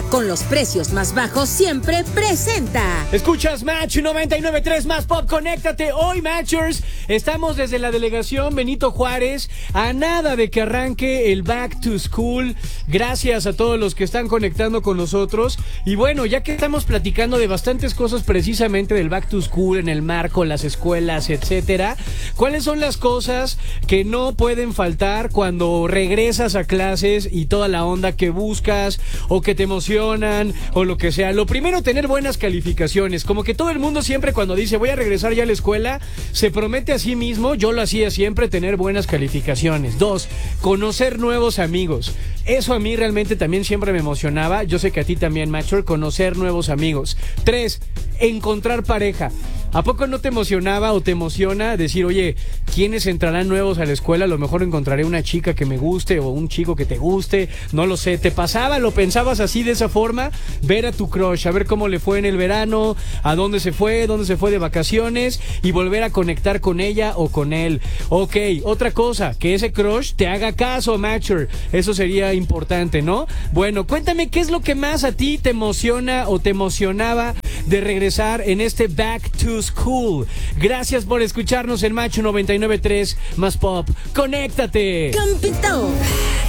con los precios más bajos siempre presenta. Escuchas Match 99.3 Más Pop, conéctate. Hoy, Matchers, estamos desde la delegación Benito Juárez, a nada de que arranque el Back to School. Gracias a todos los que están conectando con nosotros. Y bueno, ya que estamos platicando de bastantes cosas precisamente del Back to School, en el marco, las escuelas, etcétera, ¿cuáles son las cosas que no pueden faltar cuando regresas a clases y toda la onda que buscas o que te emocionan o lo que sea? Lo primero, tener buenas calificaciones. Como que todo el mundo siempre cuando dice voy a regresar ya a la escuela, se promete a sí mismo, yo lo hacía siempre, tener buenas calificaciones. 2, conocer nuevos amigos. Eso a mí realmente también siempre me emocionaba. Yo sé que a ti también, Matcher, conocer nuevos amigos. 3, encontrar pareja. ¿A poco no te emocionaba o te emociona decir, oye, quiénes entrarán nuevos a la escuela? A lo mejor encontraré una chica que me guste o un chico que te guste, no lo sé. ¿Te pasaba? ¿Lo pensabas así, de esa forma? Ver a tu crush, a ver cómo le fue en el verano, a dónde se fue de vacaciones y volver a conectar con ella o con él. Ok, otra cosa, que ese crush te haga caso, Matcher. Eso sería importante, ¿no? Bueno, cuéntame qué es lo que más a ti te emociona o te emocionaba de regresar en este Back to School. Gracias por escucharnos en Match 99.3 Más Pop. ¡Conéctate! ¡Campito!